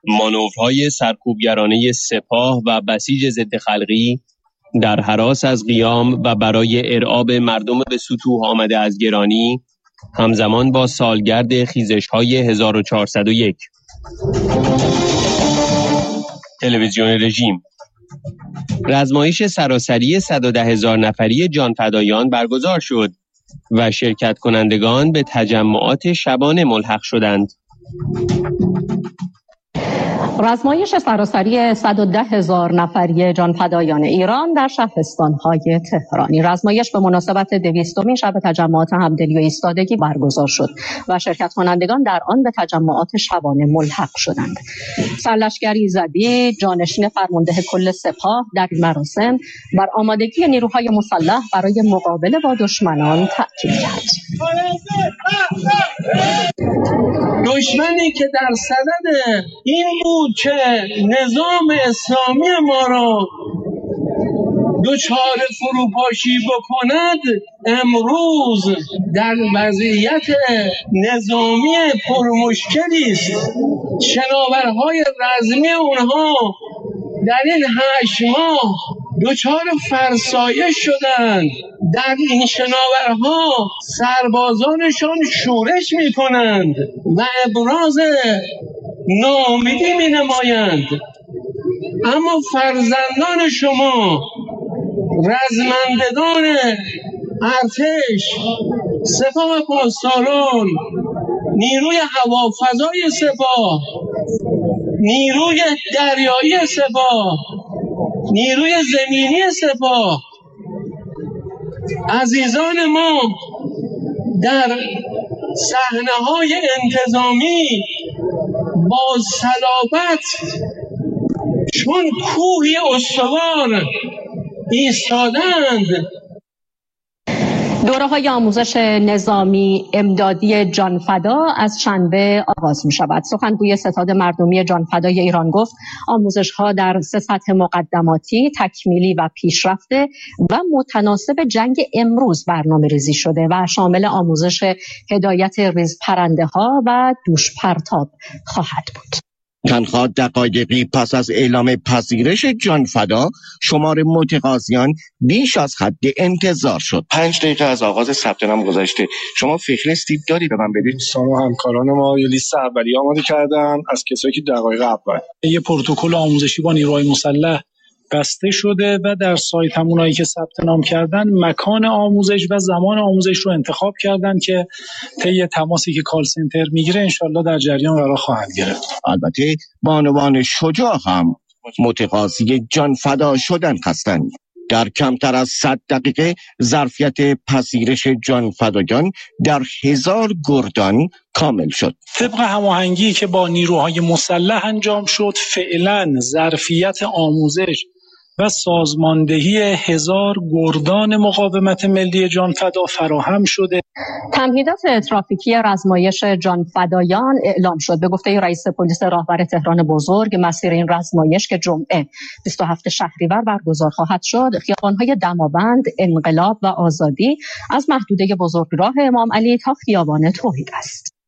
مانورهای سرکوبگرانه سپاه و بسیج ضد خلقی در هراس از قیام و برای ارعاب مردم به سطوح آمده از گرانی همزمان با سالگرد خیزش‌های 1401. تلویزیون رژیم رزمایش سراسری 110,000 نفری جانفدایان برگزار شد و شرکت کنندگان به تجمعات شبانه ملحق شدند. رزمایش سراسری 110,000 نفری جانفدایان ایران در شهرستان‌های تهران. این رزمایش به مناسبت 200مین شب تجمعات همدلی و ایستادگی برگزار شد و شرکت کنندگان در آن به تجمعات شبانه ملحق شدند. سرلشکر ایزدی جانشین فرمانده کل سپاه در این مراسم بر آمادگی نیروهای مسلح برای مقابله با دشمنان تاکید کرد. دشمنی که در صدد این بود که نظام اسلامی ما را دچار فروپاشی بکند، امروز در وضعیت نظامی پرمشکلی است. شناورهای رزمی اونها در این 8 ماه دچار فرسایش شدند. در این شناورها سربازانشان شورش می کنند و ابراز ناامیدی می نمایند. اما فرزندان شما، رزمندگان ارتش، سپاه پاسداران، نیروی هوافضای سپاه، نیروی دریایی سپاه، نیروی زمینی سپاه، عزیزان ما در صحنه‌های انتظامی با صلابت چون کوهی استوار ایستادند. دوره‌های آموزش نظامی امدادی جانفدا از شنبه آغاز می‌شود. سخنگوی ستاد مردمی جانفدای ایران گفت آموزش‌ها در 3 سطح مقدماتی، تکمیلی و پیشرفته و متناسب جنگ امروز برنامه‌ریزی شده و شامل آموزش هدایت ریز پرنده‌ها و دوش پرتاب خواهد بود. تنها دقایقی پس از اعلام پذیرش جانفدا، شمار متقاضیان بیش از حد انتظار شد. 5 دقیقه از آغاز ثبت نام گذشته. شما فهرستی داری به من بدید؟ دوستان و همکاران ما یه لیست اولیه آماده کردن از کسایی که دقایق اول. یه پروتکل آموزشی با نیروهای مسلح بسته شده و در سایت همونایی که ثبت نام کردن مکان آموزش و زمان آموزش رو انتخاب کردن که طی تماسی که کال سنتر میگیره انشالله در جریان قرار خواهند گرفت. البته بانوان شجاع هم متقاضی جانفدا شدن هستند. در کمتر از 100 دقیقه ظرفیت پذیرش جانفدایان در 1000 گردان کامل شد. طبق هماهنگی که با نیروهای مسلح انجام شد، فعلا ظرفیت آموزش و سازماندهی 1000 گردان مقاومت ملی جانفدا فراهم شده. تمهیدات ترافیکی رزمایش جانفدایان اعلام شد. به گفته رئیس پلیس راهور تهران بزرگ، مسیر این رزمایش که جمعه 27 شهریور برگزار خواهد شد، خیابان‌های دماوند، انقلاب و آزادی از محدوده بزرگراه امام علی تا خیابان توحید است.